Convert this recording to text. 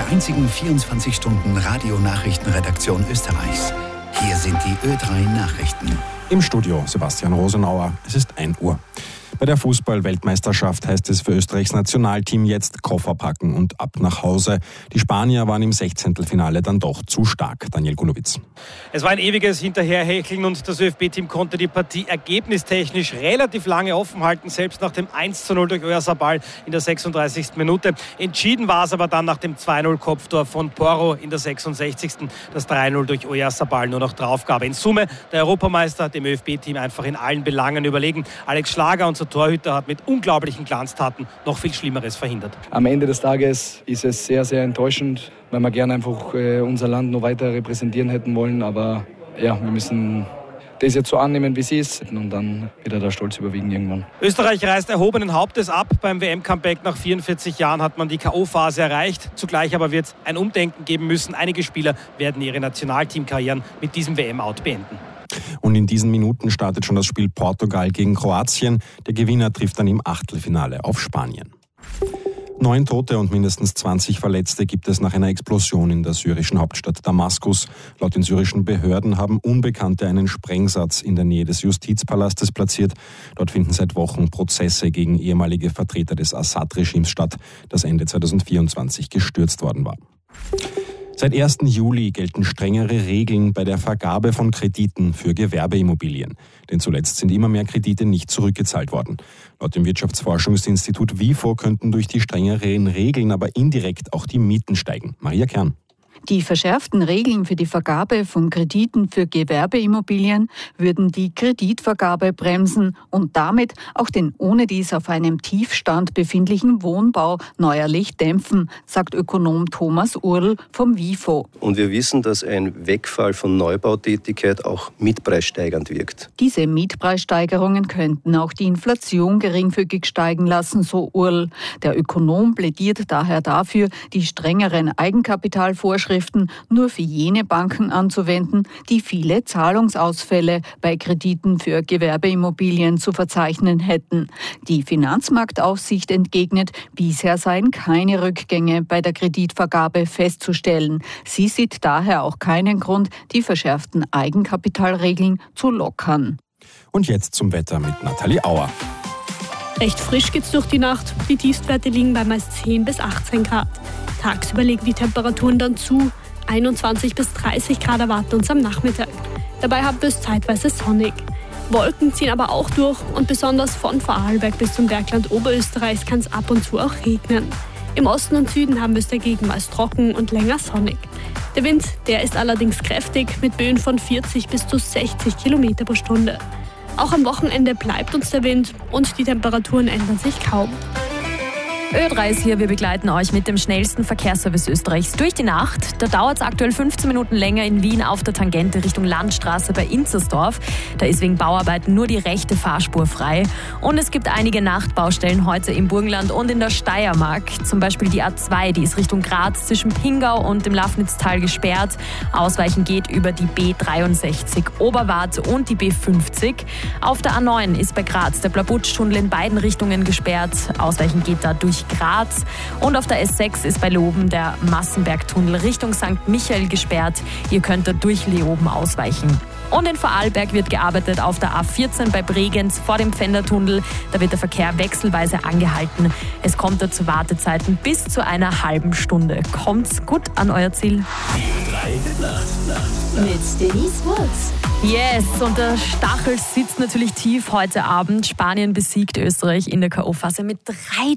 der einzigen 24-Stunden-Radio-Nachrichtenredaktion Österreichs. Hier sind die Ö3 Nachrichten. Im Studio Sebastian Rosenauer. Es ist 1 Uhr. Bei der Fußball-Weltmeisterschaft heißt es für Österreichs Nationalteam jetzt Koffer packen und ab nach Hause. Die Spanier waren im 16. Finale dann doch zu stark. Daniel Gulowitz. Es war ein ewiges Hinterherhecheln und das ÖFB-Team konnte die Partie ergebnistechnisch relativ lange offen halten, selbst nach dem 1:0 durch Oyarzabal in der 36. Minute. Entschieden war es aber dann nach dem 2:0-Kopftor von Porro in der 66. Das 3:0 durch Oyarzabal nur noch draufgab. In Summe der Europameister dem ÖFB-Team einfach in allen Belangen überlegen. Alex Schlager, unser Torhüter, hat mit unglaublichen Glanztaten noch viel Schlimmeres verhindert. Am Ende des Tages ist es sehr, sehr enttäuschend, weil wir gerne einfach unser Land noch weiter repräsentieren hätten wollen. Aber ja, wir müssen das jetzt so annehmen, wie es ist, und dann wieder der Stolz überwiegen irgendwann. Österreich reist erhobenen Hauptes ab. Beim WM-Comeback nach 44 Jahren hat man die K.O.-Phase erreicht. Zugleich aber wird es ein Umdenken geben müssen. Einige Spieler werden ihre Nationalteamkarrieren mit diesem WM-Out beenden. Und in diesen Minuten startet schon das Spiel Portugal gegen Kroatien. Der Gewinner trifft dann im Achtelfinale auf Spanien. 9 Tote und mindestens 20 Verletzte gibt es nach einer Explosion in der syrischen Hauptstadt Damaskus. Laut den syrischen Behörden haben Unbekannte einen Sprengsatz in der Nähe des Justizpalastes platziert. Dort finden seit Wochen Prozesse gegen ehemalige Vertreter des Assad-Regimes statt, das Ende 2024 gestürzt worden war. Seit 1. Juli gelten strengere Regeln bei der Vergabe von Krediten für Gewerbeimmobilien. Denn zuletzt sind immer mehr Kredite nicht zurückgezahlt worden. Laut dem Wirtschaftsforschungsinstitut WIFO könnten durch die strengeren Regeln aber indirekt auch die Mieten steigen. Maria Kern. Die verschärften Regeln für die Vergabe von Krediten für Gewerbeimmobilien würden die Kreditvergabe bremsen und damit auch den ohnedies auf einem Tiefstand befindlichen Wohnbau neuerlich dämpfen, sagt Ökonom Thomas Url vom WIFO. Und wir wissen, dass ein Wegfall von Neubautätigkeit auch mietpreissteigernd wirkt. Diese Mietpreissteigerungen könnten auch die Inflation geringfügig steigen lassen, so Url. Der Ökonom plädiert daher dafür, die strengeren Eigenkapitalvorschriften nur für jene Banken anzuwenden, die viele Zahlungsausfälle bei Krediten für Gewerbeimmobilien zu verzeichnen hätten. Die Finanzmarktaufsicht entgegnet, bisher seien keine Rückgänge bei der Kreditvergabe festzustellen. Sie sieht daher auch keinen Grund, die verschärften Eigenkapitalregeln zu lockern. Und jetzt zum Wetter mit Nathalie Auer. Recht frisch geht's durch die Nacht. Die Tiefstwerte liegen bei meist 10 bis 18 Grad. Tagsüber legen die Temperaturen dann zu. 21 bis 30 Grad erwarten uns am Nachmittag. Dabei haben wir es zeitweise sonnig. Wolken ziehen aber auch durch und besonders von Vorarlberg bis zum Bergland Oberösterreichs kann es ab und zu auch regnen. Im Osten und Süden haben wir es dagegen meist trocken und länger sonnig. Der Wind, der ist allerdings kräftig mit Böen von 40 bis zu 60 Kilometer pro Stunde. Auch am Wochenende bleibt uns der Wind und die Temperaturen ändern sich kaum. Ö3 ist hier, wir begleiten euch mit dem schnellsten Verkehrsservice Österreichs durch die Nacht. Da dauert es aktuell 15 Minuten länger in Wien auf der Tangente Richtung Landstraße bei Inzersdorf. Da ist wegen Bauarbeiten nur die rechte Fahrspur frei. Und es gibt einige Nachtbaustellen heute im Burgenland und in der Steiermark. Zum Beispiel die A2, die ist Richtung Graz zwischen Pingau und dem Lafnitztal gesperrt. Ausweichen geht über die B63 Oberwart und die B50. Auf der A9 ist bei Graz der Blabutsch-Tunnel in beiden Richtungen gesperrt. Ausweichen geht da durch Graz. Und auf der S6 ist bei Leoben der Massenbergtunnel Richtung St. Michael gesperrt. Ihr könnt da durch Leoben ausweichen. Und in Vorarlberg wird gearbeitet auf der A14 bei Bregenz vor dem Pfändertunnel. Da wird der Verkehr wechselweise angehalten. Es kommt da zu Wartezeiten bis zu einer halben Stunde. Kommt's gut an euer Ziel. Mit Denise Woods. Yes, und der Stachel sitzt natürlich tief heute Abend. Spanien besiegt Österreich in der K.O.-Phase mit 3